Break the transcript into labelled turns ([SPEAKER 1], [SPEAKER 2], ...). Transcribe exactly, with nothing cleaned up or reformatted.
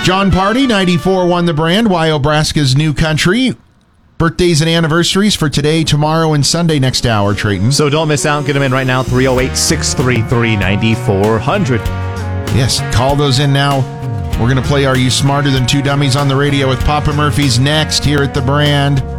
[SPEAKER 1] John Party, ninety-four won the brand. Wyobraska's New Country. Birthdays and anniversaries for today, tomorrow, and Sunday next hour, Trayton.
[SPEAKER 2] So don't miss out. Get them in right now, three oh eight, six three three, nine four hundred.
[SPEAKER 1] Yes, call those in now. We're going to play Are You Smarter Than Two Dummies on the radio with Papa Murphy's next here at the brand.